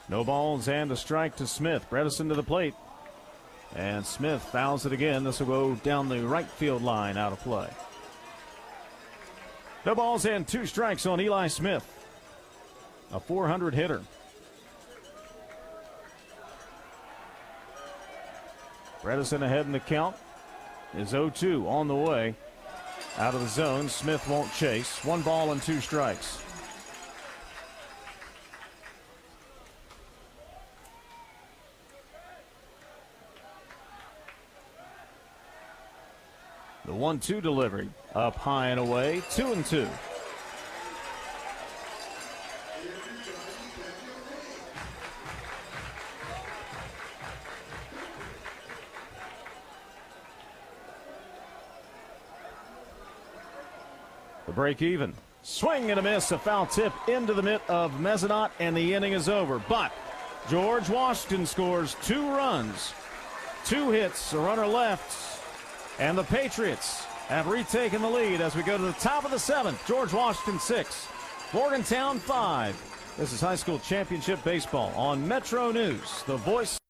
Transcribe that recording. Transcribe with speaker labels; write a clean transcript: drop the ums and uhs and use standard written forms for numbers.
Speaker 1: No balls and a strike to Smith. Bredesen to the plate. And Smith fouls it again. This will go down the right field line, out of play. No balls and 2 strikes on Eli Smith. A .400 hitter. Bredesen ahead in the count. Is 0-2 on the way. Out of the zone. Smith won't chase. 1 ball and 2 strikes. The 1-2 delivery up high and away. 2-2. The break even. Swing and a miss. A foul tip into the mitt of Mezenot, and the inning is over. But George Washington scores 2 runs, 2 hits, a runner left. And the Patriots have retaken the lead as we go to the top of the 7th. George Washington 6, Morgantown 5. This is high school championship baseball on Metro News, the voice.